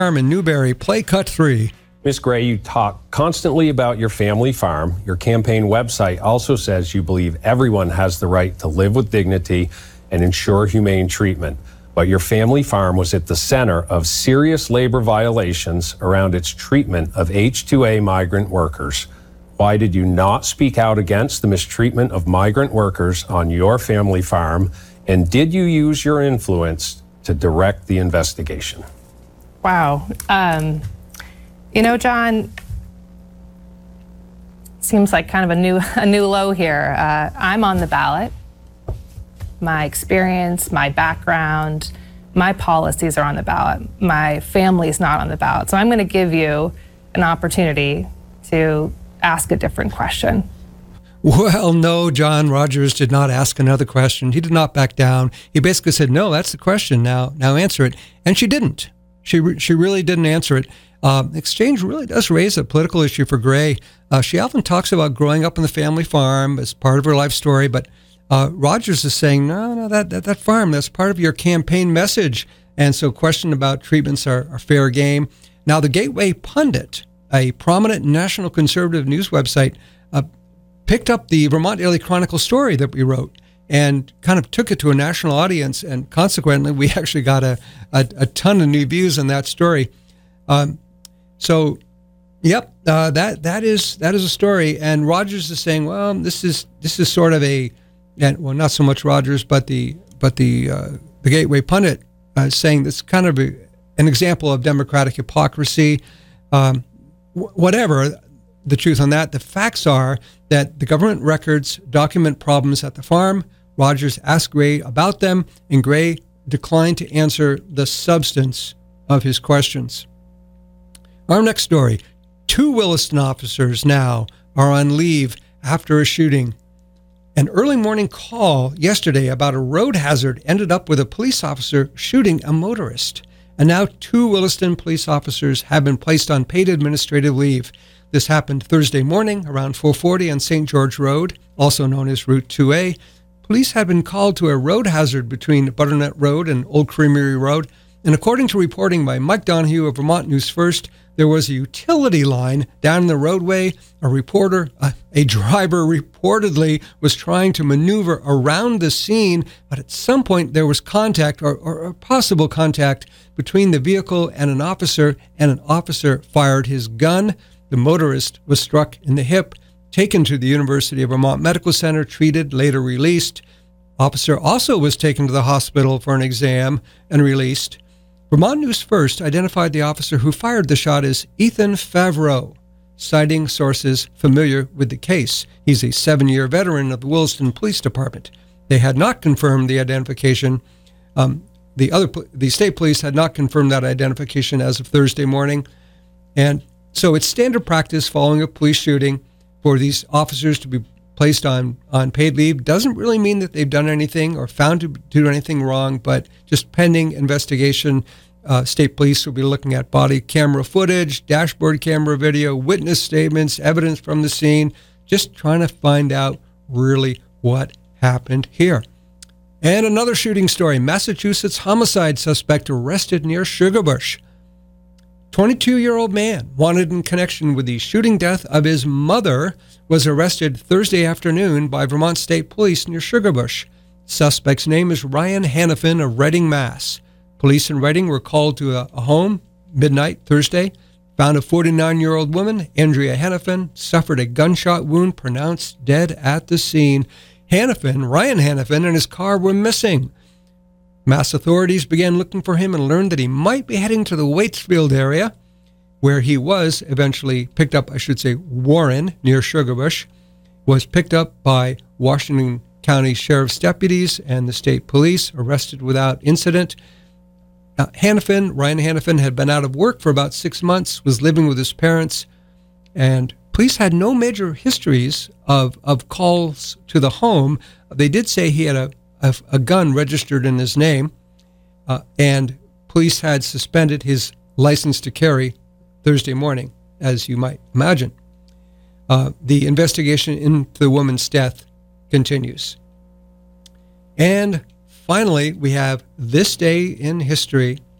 Farm in Newberry. Play cut 3. Ms. Gray, you talk constantly about your family farm. Your campaign website also says you believe everyone has the right to live with dignity and ensure humane treatment. But your family farm was at the center of serious labor violations around its treatment of H-2A migrant workers. Why did you not speak out against the mistreatment of migrant workers on your family farm? And did you use your influence to direct the investigation? Wow. John, seems like kind of a new low here. I'm on the ballot. My experience, my background, my policies are on the ballot. My family's not on the ballot. So I'm going to give you an opportunity to ask a different question. Well, no, John Rogers did not ask another question. He did not back down. He basically said, no, that's the question. Now answer it. And she didn't. She really didn't answer it. Exchange really does raise a political issue for Gray. She often talks about growing up on the family farm as part of her life story, but Rogers is saying, no, that farm, that's part of your campaign message. And so question about treatments are fair game. Now, the Gateway Pundit, a prominent national conservative news website, picked up the Vermont Daily Chronicle story that we wrote and kind of took it to a national audience. And consequently, we actually got a ton of new views on that story. That is a story. And Rogers is saying, well, this is sort of not so much Rogers, but the Gateway Pundit saying this kind of an example of Democratic hypocrisy. Whatever the truth on that, the facts are that the government records document problems at the farm. Rogers asked Gray about them, and Gray declined to answer the substance of his questions. Our next story, 2 Williston officers now are on leave after a shooting. An early morning call yesterday about a road hazard ended up with a police officer shooting a motorist. And now 2 Williston police officers have been placed on paid administrative leave. This happened Thursday morning around 4:40 on St. George Road, also known as Route 2A. Police had been called to a road hazard between Butternut Road and Old Creamery Road. And according to reporting by Mike Donahue of Vermont News First, there was a utility line down the roadway. A driver reportedly was trying to maneuver around the scene, but at some point there was contact or possible contact between the vehicle and an officer fired his gun. The motorist was struck in the hip, taken to the University of Vermont Medical Center, treated, later released. Officer also was taken to the hospital for an exam and released. Vermont News First identified the officer who fired the shot as Ethan Favreau, citing sources familiar with the case. He's a 7-year veteran of the Williston Police Department. They had not confirmed the identification. The state police had not confirmed that identification as of Thursday morning. And so it's standard practice following a police shooting for these officers to be placed on paid leave. Doesn't really mean that they've done anything or found to do anything wrong, but just pending investigation. State police will be looking at body camera footage, dashboard camera video, witness statements, evidence from the scene, just trying to find out really what happened here. And another shooting story, Massachusetts homicide suspect arrested near Sugarbush. 22-year-old man wanted in connection with the shooting death of his mother was arrested Thursday afternoon by Vermont State Police near Sugarbush. Suspect's name is Ryan Hannafin of Reading, Mass. Police in Reading were called to a home midnight Thursday, found a 49-year-old woman, Andrea Hannafin, suffered a gunshot wound, pronounced dead at the scene. Ryan Hannafin, and his car were missing. Mass authorities began looking for him and learned that he might be heading to the Waitsfield area, where he was eventually picked up, Warren, near Sugarbush, was picked up by Washington County Sheriff's deputies and the state police, arrested without incident. Ryan Hannafin had been out of work for about 6 months, was living with his parents, and police had no major histories of calls to the home. They did say he had a gun registered in his name, and police had suspended his license to carry Thursday morning, as you might imagine. The investigation into the woman's death continues. And finally, we have this day in history.